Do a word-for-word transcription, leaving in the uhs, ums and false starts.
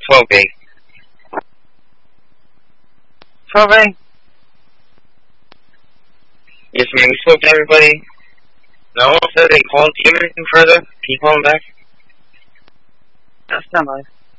twelve A. twelve A? Yes, ma'am. We spoke to everybody. No one said they called. Do you have anything further? Can you call them back? That's not nice.